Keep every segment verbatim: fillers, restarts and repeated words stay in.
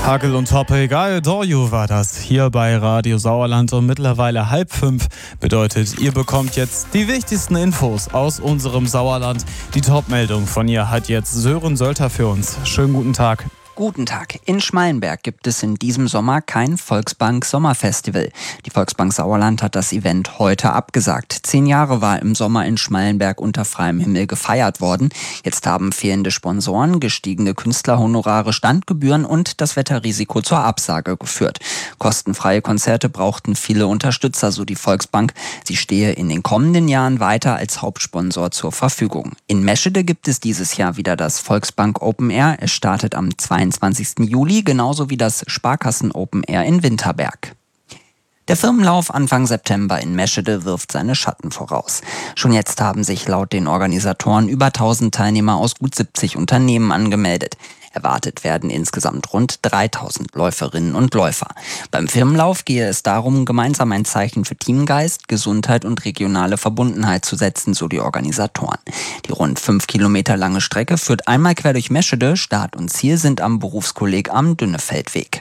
Hagel und Topic, I adore you war das hier bei Radio Sauerland um mittlerweile halb fünf. Bedeutet, ihr bekommt jetzt die wichtigsten Infos aus unserem Sauerland. Die Top-Meldung von ihr hat jetzt Sören Sölter für uns. Schönen guten Tag. Guten Tag. In Schmallenberg gibt es in diesem Sommer kein Volksbank Sommerfestival. Die Volksbank Sauerland hat das Event heute abgesagt. Zehn Jahre war im Sommer in Schmallenberg unter freiem Himmel gefeiert worden. Jetzt haben fehlende Sponsoren, gestiegene Künstlerhonorare, Standgebühren und das Wetterrisiko zur Absage geführt. Kostenfreie Konzerte brauchten viele Unterstützer, so die Volksbank. Sie stehe in den kommenden Jahren weiter als Hauptsponsor zur Verfügung. In Meschede gibt es dieses Jahr wieder das Volksbank Open Air. Es startet am zweiundzwanzigsten Juli, genauso wie das Sparkassen Open Air in Winterberg. Der Firmenlauf Anfang September in Meschede wirft seine Schatten voraus. Schon jetzt haben sich laut den Organisatoren über tausend Teilnehmer aus gut siebzig Unternehmen angemeldet. Erwartet werden insgesamt rund dreitausend Läuferinnen und Läufer. Beim Firmenlauf gehe es darum, gemeinsam ein Zeichen für Teamgeist, Gesundheit und regionale Verbundenheit zu setzen, so die Organisatoren. Die rund fünf Kilometer lange Strecke führt einmal quer durch Meschede. Start und Ziel sind am Berufskolleg am Dünnefeldweg.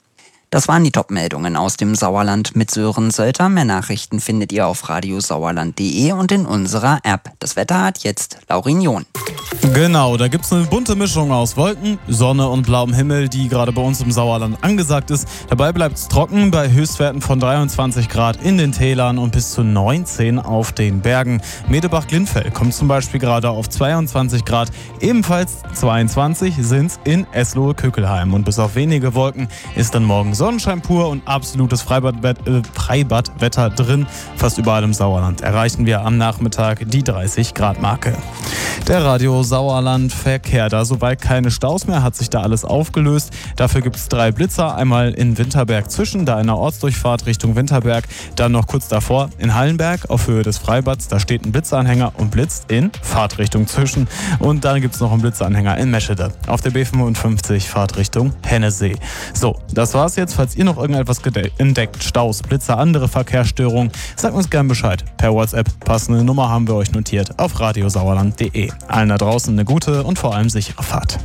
Das waren die Top-Meldungen aus dem Sauerland mit Sören Sölter. Mehr Nachrichten findet ihr auf radiosauerland punkt de und in unserer App. Das Wetter hat jetzt Laurin John. Genau, da gibt es eine bunte Mischung aus Wolken, Sonne und blauem Himmel, die gerade bei uns im Sauerland angesagt ist. Dabei bleibt es trocken bei Höchstwerten von dreiundzwanzig Grad in den Tälern und bis zu neunzehn auf den Bergen. Medebach-Glinfeld kommt zum Beispiel gerade auf zweiundzwanzig Grad. Ebenfalls zweiundzwanzig sind es in Eslohe-Köckelheim. Und bis auf wenige Wolken ist dann morgen Sonnenschein pur und absolutes Freibad, äh, Freibadwetter drin. Fast überall im Sauerland erreichen wir am Nachmittag die dreißig Grad Marke. Der Radio Sauerland Verkehr, da soweit keine Staus mehr, hat sich da alles aufgelöst. Dafür gibt es drei Blitzer, einmal in Winterberg zwischen, da einer Ortsdurchfahrt Richtung Winterberg, dann noch kurz davor in Hallenberg auf Höhe des Freibads, da steht ein Blitzanhänger und blitzt in Fahrtrichtung zwischen. Und dann gibt es noch einen Blitzanhänger in Meschede auf der B fünfundfünfzig Fahrtrichtung Hennesee. So, das war's jetzt. Falls ihr noch irgendetwas entdeckt, Staus, Blitzer, andere Verkehrsstörungen, sagt uns gerne Bescheid. Per WhatsApp, passende Nummer haben wir euch notiert auf radiosauerland punkt de. Allen da draußen eine gute und vor allem sichere Fahrt.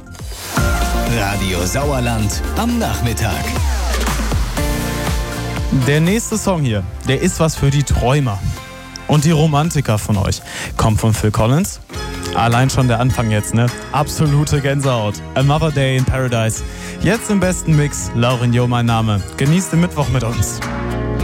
Radio Sauerland am Nachmittag. Der nächste Song hier, der ist was für die Träumer und die Romantiker von euch. Kommt von Phil Collins. Allein schon der Anfang jetzt, ne? Absolute Gänsehaut. Another Day in Paradise. Jetzt im besten Mix. Laurin Jo mein Name. Genießt den Mittwoch mit uns.